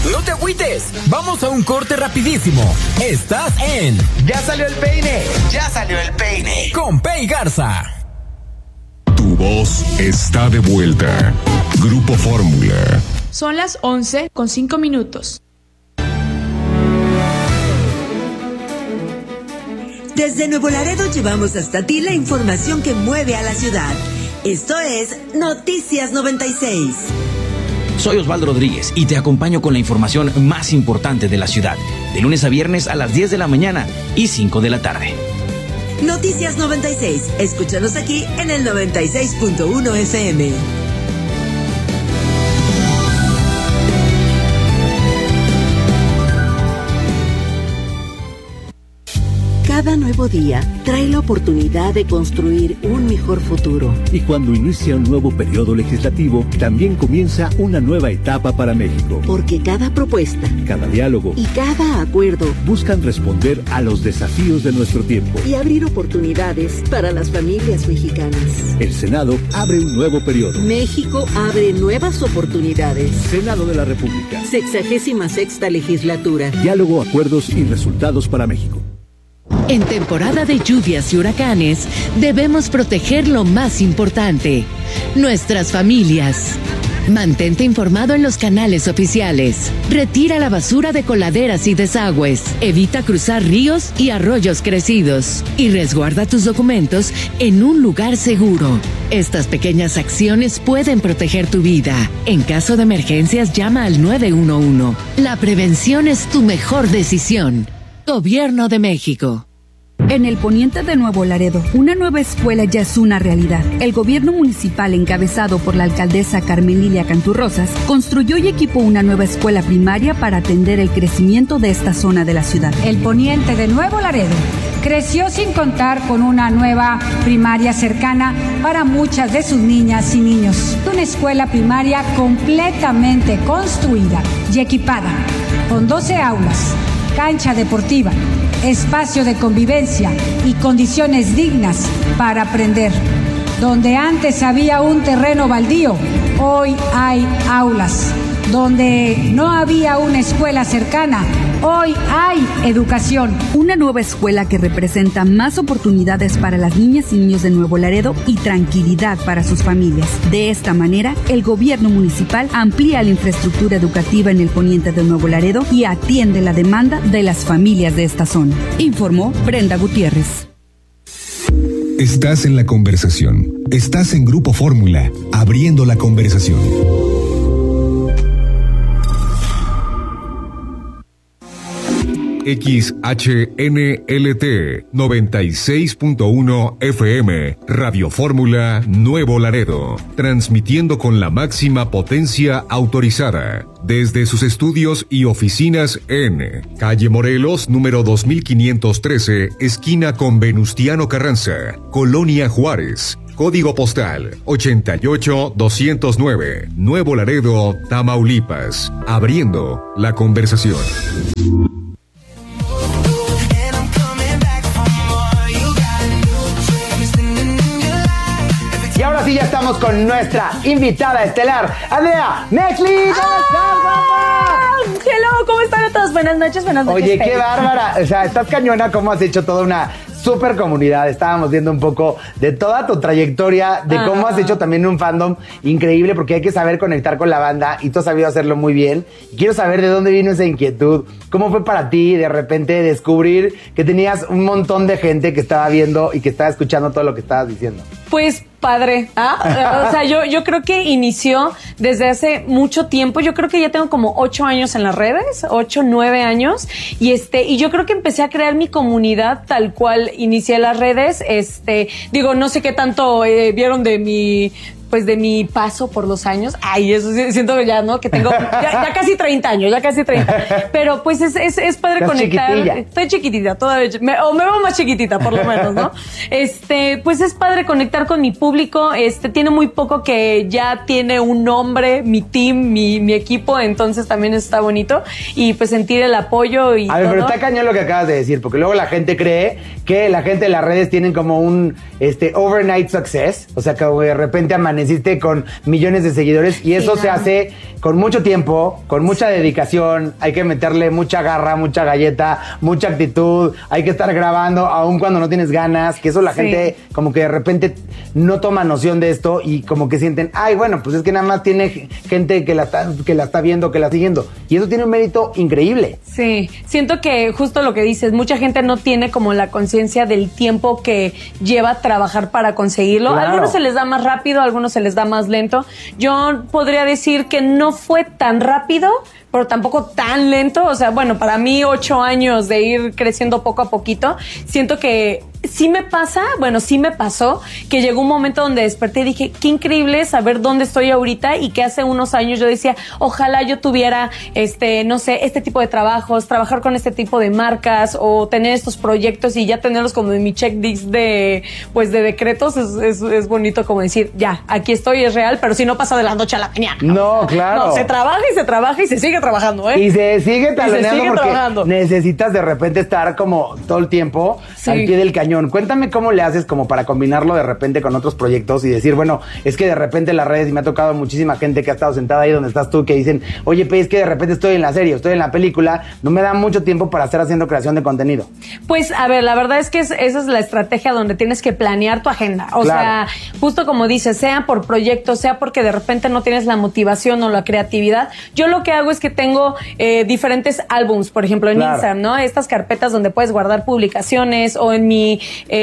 No te agüites, vamos a un corte rapidísimo. Estás en Ya salió el peine, ya salió el peine. Con Pei Garza. Tu voz está de vuelta. Grupo Fórmula. Son las 11:05. Desde Nuevo Laredo llevamos hasta ti la información que mueve a la ciudad. Esto es Noticias 96. Soy Osvaldo Rodríguez y te acompaño con la información más importante de la ciudad, de lunes a viernes a las 10 de la mañana y 5 de la tarde. Noticias 96. Escúchanos aquí en el 96.1 FM. Cada nuevo día trae la oportunidad de construir un mejor futuro. Y cuando inicia un nuevo periodo legislativo, también comienza una nueva etapa para México. Porque cada propuesta, cada diálogo y cada acuerdo buscan responder a los desafíos de nuestro tiempo y abrir oportunidades para las familias mexicanas. El Senado abre un nuevo periodo. México abre nuevas oportunidades. Senado de la República. 66ª legislatura. Diálogo, acuerdos y resultados para México. En temporada de lluvias y huracanes, debemos proteger lo más importante, nuestras familias. Mantente informado en los canales oficiales. Retira la basura de coladeras y desagües. Evita cruzar ríos y arroyos crecidos. Y resguarda tus documentos en un lugar seguro. Estas pequeñas acciones pueden proteger tu vida. En caso de emergencias, llama al 911. La prevención es tu mejor decisión. Gobierno de México. En el poniente de Nuevo Laredo, una nueva escuela ya es una realidad. El gobierno municipal, encabezado por la alcaldesa Carmen Lilia Canturrosas, construyó y equipó una nueva escuela primaria para atender el crecimiento de esta zona de la ciudad. El poniente de Nuevo Laredo creció sin contar con una nueva primaria cercana para muchas de sus niñas y niños. Una escuela primaria completamente construida y equipada, con 12 aulas, cancha deportiva, espacio de convivencia y condiciones dignas para aprender. Donde antes había un terreno baldío, hoy hay aulas. Donde no había una escuela cercana, hoy hay educación. Una nueva escuela que representa más oportunidades para las niñas y niños de Nuevo Laredo y tranquilidad para sus familias. De esta manera, el gobierno municipal amplía la infraestructura educativa en el poniente de Nuevo Laredo y atiende la demanda de las familias de esta zona. Informó Brenda Gutiérrez. Estás en la conversación. Estás en Grupo Fórmula, abriendo la conversación. XHNLT 96.1 FM, Radio Fórmula Nuevo Laredo, transmitiendo con la máxima potencia autorizada, desde sus estudios y oficinas en Calle Morelos, número 2513, esquina con Venustiano Carranza, Colonia Juárez. Código postal 88209, Nuevo Laredo, Tamaulipas, abriendo la conversación. Y ahora sí ya estamos con nuestra invitada estelar, Andrea Nexli. Hello, ¿cómo están todos? Buenas noches. Oye, qué bárbara. O sea, estás cañona, cómo has hecho toda una super comunidad. Estábamos viendo un poco de toda tu trayectoria, de cómo has hecho también un fandom increíble, porque hay que saber conectar con la banda y tú has sabido hacerlo muy bien. Quiero saber de dónde vino esa inquietud. ¿Cómo fue para ti de repente descubrir que tenías un montón de gente que estaba viendo y que estaba escuchando todo lo que estabas diciendo? Pues padre, o sea, yo creo que inició desde hace mucho tiempo. Yo creo que ya tengo como 8 años en las redes, 8, 9 años, y yo creo que empecé a crear mi comunidad tal cual inicié las redes. Digo, no sé qué tanto vieron de mi paso por los años. Ay, eso siento ya, ¿no? Que tengo ya casi 30 años, Pero pues es padre conectar. Chiquitilla. Estoy chiquitita todavía, me veo más chiquitita por lo menos, ¿no? Pues es padre conectar con mi público. Tiene muy poco que ya tiene un nombre, mi team, mi equipo, entonces también está bonito. Y pues sentir el apoyo y a ver, todo. Pero está cañón lo que acabas de decir, porque luego la gente cree que la gente de las redes tienen como un overnight success, o sea, que de repente amanece amaneciste con millones de seguidores y eso se hace con mucho tiempo, con mucha dedicación, hay que meterle mucha garra, mucha galleta, mucha actitud, hay que estar grabando aun cuando no tienes ganas, que eso la gente como que de repente no toma noción de esto y como que sienten, ay, bueno, pues es que nada más tiene gente que la está viendo, que la está siguiendo. Y eso tiene un mérito increíble. Sí, siento que justo lo que dices, mucha gente no tiene como la conciencia del tiempo que lleva trabajar para conseguirlo. Claro. A algunos se les da más rápido, a algunos se les da más lento. Yo podría decir que no fue tan rápido, pero tampoco tan lento. O sea, bueno, para mí 8 años de ir creciendo poco a poquito, siento que sí me pasó que llegó un momento donde desperté y dije, qué increíble saber dónde estoy ahorita y que hace unos años yo decía, ojalá yo tuviera, no sé, este tipo de trabajos, trabajar con este tipo de marcas o tener estos proyectos y ya tenerlos como en mi checklist de decretos. Es bonito como decir, ya, aquí estoy, es real, pero si no pasa de la noche a la mañana. No, claro. No, se trabaja y se sigue trabajando, ¿eh? Y se sigue taloneando porque trabajando. Necesitas de repente estar como todo el tiempo al pie del cañón. Cuéntame cómo le haces como para combinarlo de repente con otros proyectos y decir, bueno, es que de repente en las redes, y me ha tocado muchísima gente que ha estado sentada ahí donde estás tú, que dicen, oye, pues es que de repente estoy en la serie, estoy en la película, no me da mucho tiempo para estar haciendo creación de contenido. Pues, a ver, la verdad es que esa es la estrategia donde tienes que planear tu agenda. O sea, justo como dices, sea por proyecto, sea porque de repente no tienes la motivación o la creatividad. Yo lo que hago es que tengo diferentes álbums, por ejemplo, en Instagram, ¿no? Estas carpetas donde puedes guardar publicaciones o en mis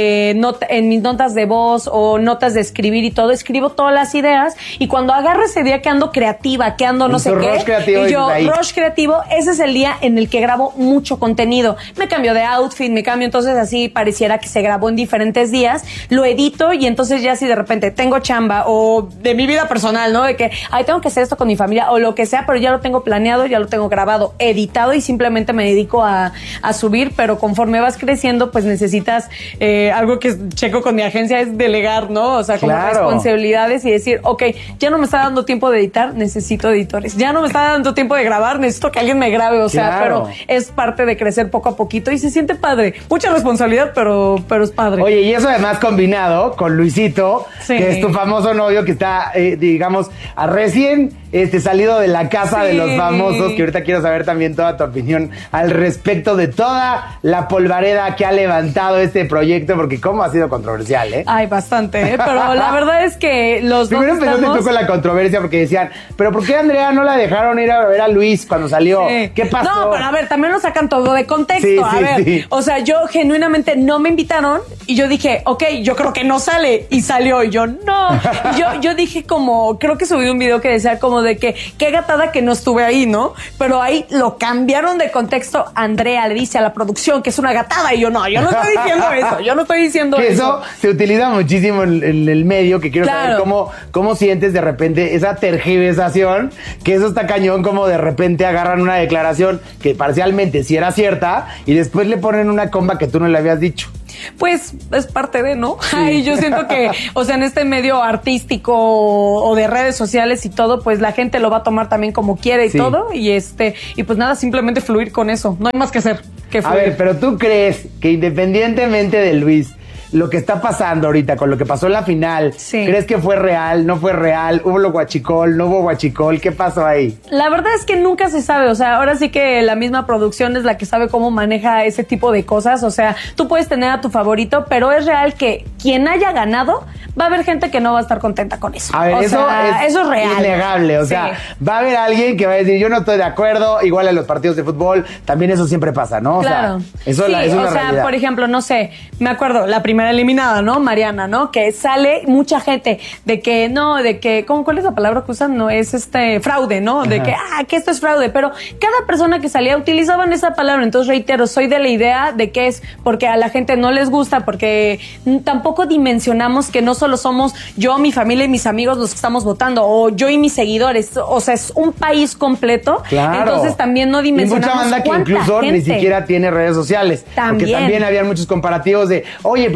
notas de voz o notas de escribir y todo, escribo todas las ideas y cuando agarro ese día que ando creativa, que ando no sé qué, y yo, rush creativo, ese es el día en el que grabo mucho contenido. Me cambio de outfit, entonces así pareciera que se grabó en diferentes días, lo edito y entonces ya si de repente tengo chamba o de mi vida personal, ¿no? De que, ay, tengo que hacer esto con mi familia o lo que sea, pero ya lo tengo planeado, ya lo tengo grabado, editado y simplemente me dedico a subir, pero conforme vas creciendo, pues necesitas algo que checo con mi agencia es delegar, ¿no? O sea, como responsabilidades y decir, ok, ya no me está dando tiempo de editar, necesito editores. Ya no me está dando tiempo de grabar, necesito que alguien me grabe. O sea, pero es parte de crecer poco a poquito y se siente padre. Mucha responsabilidad, pero es padre. Oye, y eso además combinado con Luisito, que es tu famoso novio que está, digamos, recién salido de la casa de los famosos, que ahorita quiero saber también toda tu opinión al respecto de toda la polvareda que ha levantado este proyecto, porque cómo ha sido controversial, ¿eh? Ay, bastante, pero la verdad es que los primero dos empezaste tú con la controversia porque decían, pero ¿por qué Andrea no la dejaron ir a ver a Luis cuando salió? ¿Qué pasó? No, pero a ver, también lo sacan todo de contexto. A ver, o sea, yo genuinamente no me invitaron y yo dije, ok, yo creo que no sale, y salió, y yo no. Yo dije como, creo que subí un video que decía como de que, qué gatada que no estuve ahí, ¿no? Pero ahí lo cambiaron de contexto. Andrea le dice a la producción que es una gatada y yo no estoy diciendo eso, yo no estoy diciendo que eso. Eso se utiliza muchísimo en el medio, que quiero saber cómo sientes de repente esa tergiversación, que eso está cañón, como de repente agarran una declaración que parcialmente sí era cierta y después le ponen una comba que tú no le habías dicho. Pues es parte de, ¿no? Sí. Ay, yo siento que, o sea, en este medio artístico o de redes sociales y todo, pues la gente lo va a tomar también como quiere y todo, y pues nada, simplemente fluir con eso. No hay más que hacer que fluir. A ver, pero ¿tú crees que independientemente de Luis, lo que está pasando ahorita con lo que pasó en la final, ¿crees que fue real, no fue real? ¿Hubo lo guachicol, no hubo guachicol? ¿Qué pasó ahí? La verdad es que nunca se sabe, o sea, ahora sí que la misma producción es la que sabe cómo maneja ese tipo de cosas, o sea, tú puedes tener a tu favorito, pero es real que quien haya ganado, va a haber gente que no va a estar contenta con eso. A ver, eso es real. Innegable, o sea, va a haber alguien que va a decir, yo no estoy de acuerdo, igual en los partidos de fútbol, también eso siempre pasa, ¿no? O sea, eso es una realidad. Por ejemplo, no sé, me acuerdo, la primera eliminada, ¿no? Mariana, ¿no? Que sale mucha gente de que, ¿cuál es la palabra que usan? No, es fraude, ¿no? De que, que esto es fraude, pero cada persona que salía utilizaban esa palabra, entonces reitero, soy de la idea de que es porque a la gente no les gusta, porque tampoco dimensionamos que no solo somos yo, mi familia y mis amigos los que estamos votando, o yo y mis seguidores, o sea, es un país completo, entonces también no dimensionamos y mucha banda que incluso ni siquiera tiene redes sociales, porque también habían muchos comparativos de, oye, pero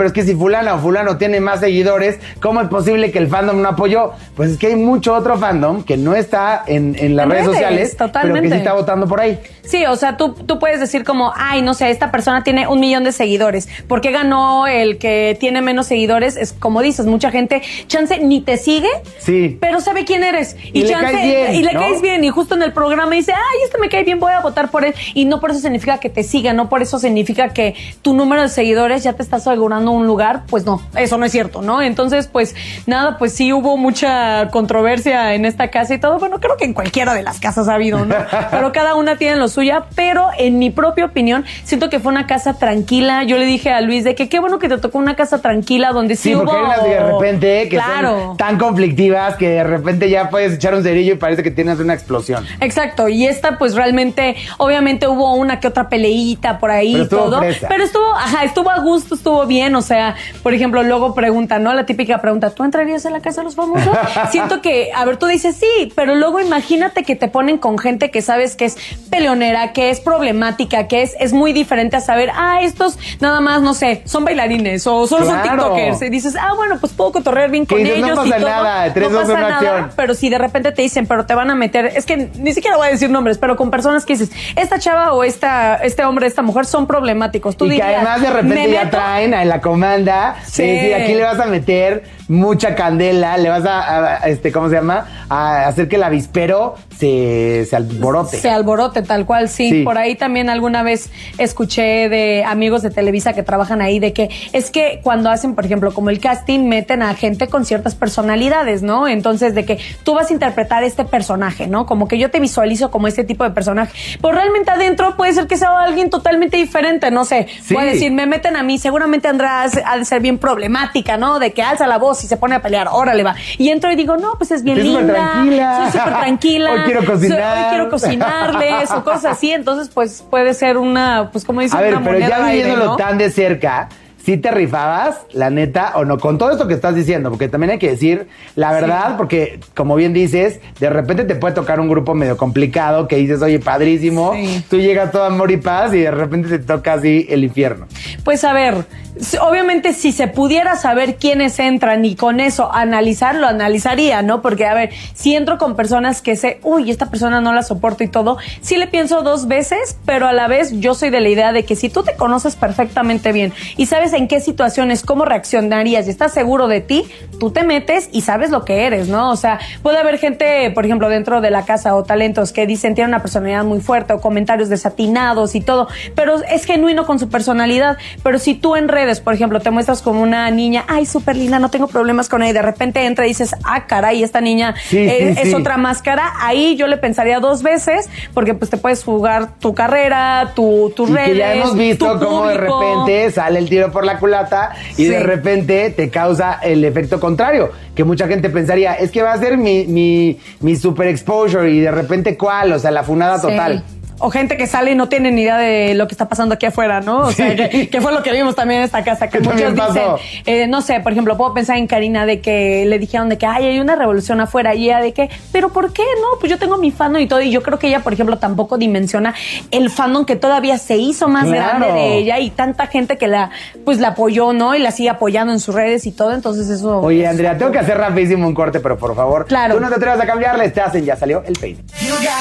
es que si fulana o fulano tiene más seguidores, ¿cómo es posible que el fandom no apoyó? Pues es que hay mucho otro fandom que no está en las redes sociales, totalmente. pero que sí está votando por ahí. Sí, o sea, tú puedes decir como, ay, no sé, esta persona tiene 1 millón de seguidores. ¿Por qué ganó el que tiene menos seguidores? Es como dices, mucha gente, chance, ni te sigue, sí, pero sabe quién eres. Y le caes bien, y le ¿no? caes bien. Y justo en el programa dice, ay, este me cae bien, voy a votar por él. Y no por eso significa que te siga, no por eso significa que tu número de seguidores ya te está asegurando un lugar. Pues no, eso no es cierto, ¿no? Entonces, pues nada, pues sí hubo mucha controversia en esta casa y todo. Bueno, creo que en cualquiera de las casas ha habido, ¿no? Pero cada una tiene lo suya, pero en mi propia opinión, siento que fue una casa tranquila. Yo le dije a Luis de que qué bueno que te tocó una casa tranquila donde sí hubo... porque hay unas de repente que son tan conflictivas que de repente ya puedes echar un cerillo y parece que tienes una explosión. Exacto, y esta pues realmente, obviamente hubo una que otra peleíta por ahí y todo, pero estuvo a gusto, estuvo bien. O sea, por ejemplo, luego preguntan, ¿no? La típica pregunta, ¿tú entrarías en la casa de los famosos? Siento que, a ver, tú dices sí, pero luego imagínate que te ponen con gente que sabes que es peleonera, que es problemática, que es muy diferente a saber, estos nada más, no sé, son bailarines o solo son tiktokers. Y dices, bueno, pues puedo cotorrear bien con ellos no pasa y todo. Nada, no pasa nada, pero si de repente te dicen, pero te van a meter, es que ni siquiera voy a decir nombres, pero con personas que dices, esta chava o este hombre, esta mujer son problemáticos. Tú dirías, que además de repente ya traen a la comanda, sí, aquí le vas a meter mucha candela, le vas a ¿cómo se llama? A hacer que el avispero se alborote. Se alborote, tal cual, sí. Por ahí también alguna vez escuché de amigos de Televisa que trabajan ahí de que es que cuando hacen, por ejemplo, como el casting, meten a gente con ciertas personalidades, ¿no? Entonces, de que tú vas a interpretar este personaje, ¿no? Como que yo te visualizo como este tipo de personaje. Pero realmente adentro puede ser que sea alguien totalmente diferente, no sé. Voy a decir, me meten a mí, seguramente Andrea ha de ser bien problemática, ¿no? De que alza la voz y se pone a pelear, órale va. Y entro y digo, no, pues es bien linda, soy súper tranquila. Hoy quiero cocinar. Hoy quiero cocinarles o cosas así. Entonces, pues puede ser una, pues como dicen, una moneda. A ver, pero ya viéndolo, ¿no? tan de cerca, ¿sí te rifabas, la neta, o no? Con todo esto que estás diciendo, porque también hay que decir la verdad, porque como bien dices, de repente te puede tocar un grupo medio complicado que dices, oye, padrísimo, tú llegas todo amor y paz y de repente te toca así el infierno. Pues a ver, obviamente si se pudiera saber quiénes entran y con eso analizarlo, analizaría, ¿no? Porque a ver, si entro con personas que sé, esta persona no la soporto y todo, sí le pienso 2 veces, pero a la vez yo soy de la idea de que si tú te conoces perfectamente bien y sabes en qué situaciones, cómo reaccionarías y estás seguro de ti, tú te metes y sabes lo que eres, ¿no? O sea, puede haber gente, por ejemplo, dentro de la casa o talentos que dicen tienen una personalidad muy fuerte o comentarios desatinados y todo, pero es genuino con su personalidad. Pero si tú en redes, por ejemplo, te muestras como una niña, súper linda, no tengo problemas con ella, y de repente entra y dices, caray, esta niña es otra máscara, ahí yo le pensaría 2 veces, porque pues te puedes jugar tu carrera, tus redes, que ya hemos visto cómo de repente sale el tiro por la culata y de repente te causa el efecto contrario, que mucha gente pensaría, es que va a ser mi super exposure y de repente ¿cuál? O sea, la funada total. O gente que sale y no tiene ni idea de lo que está pasando aquí afuera, ¿no? O sea, que fue lo que vimos también en esta casa, que muchos dicen, no sé, por ejemplo, puedo pensar en Karina de que le dijeron de que hay una revolución afuera y ella de que, pero ¿por qué? No, pues yo tengo mi fandom y todo, y yo creo que ella, por ejemplo, tampoco dimensiona el fandom que todavía se hizo más grande de ella y tanta gente que la apoyó, ¿no? Y la sigue apoyando en sus redes y todo, entonces eso... Oye, Andrea, tengo que hacer rapidísimo un corte, pero por favor, tú no te atrevas a cambiarle, te hacen, ya salió el peine.